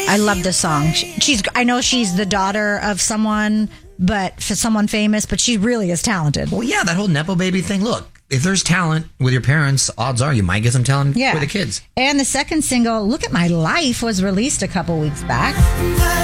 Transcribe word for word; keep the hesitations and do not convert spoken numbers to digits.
I love this song. She, she's. I know she's the daughter of someone, but for someone famous, but she really is talented. Well, yeah, that whole Nepo baby thing. Look, if there's talent with your parents, odds are you might get some talent Yeah. with the kids. And the second single, Look at My Life, was released a couple weeks back.